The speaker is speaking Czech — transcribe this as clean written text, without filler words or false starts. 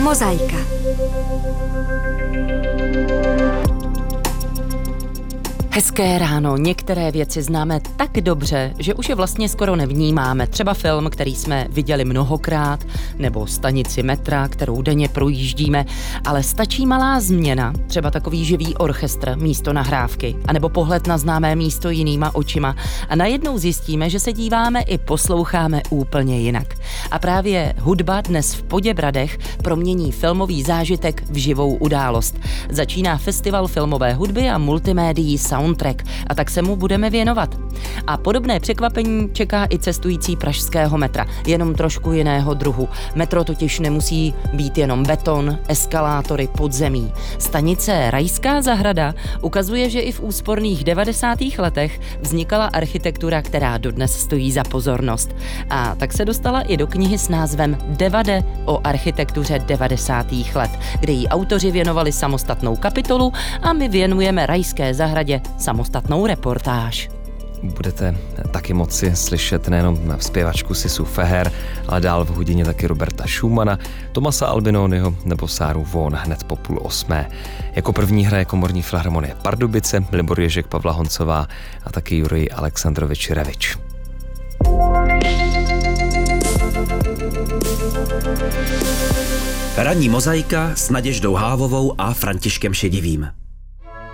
Mozaika. Hezké ráno, některé věci známe tak dobře, že už je vlastně skoro nevnímáme. Třeba film, který jsme viděli mnohokrát, nebo stanici metra, kterou denně projíždíme, ale stačí malá změna, třeba takový živý orchestr místo nahrávky, anebo pohled na známé místo jinýma očima a najednou zjistíme, že se díváme i posloucháme úplně jinak. A právě hudba dnes v Poděbradech promění filmový zážitek v živou událost. Začíná festival filmové hudby a multimédií Soundtrack a tak se mu budeme věnovat. A podobné překvapení čeká i cestující pražského metra, jenom trošku jiného druhu. Metro totiž nemusí být jenom beton, eskalátory, podzemí. Stanice Rajská zahrada ukazuje, že i v úsporných 90. letech vznikala architektura, která dodnes stojí za pozornost. A tak se dostala i do knihy s názvem Devade o architektuře 90. let, kde jí autoři věnovali samostatnou kapitolu a my věnujeme Rajské zahradě samostatnou reportáž. Budete taky moci slyšet nejenom zpěvačku Sisu Feher, ale dál v hodině taky Roberta Schumana, Tomasa Albinoniho nebo Sáru Vaughan hned po 7:30. Jako první hraje komorní filharmonie Pardubice, Libor Ježek, Pavla Honcová a taky Jurij Alexandrovič Revič. Ranní mozaika s Naděždou Hávovou a Františkem Šedivým.